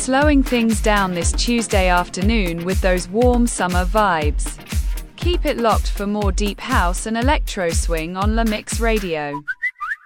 slowing things down this Tuesday afternoon with those warm summer vibes. Keep it locked for more deep house and electro swing on La Mix Radio.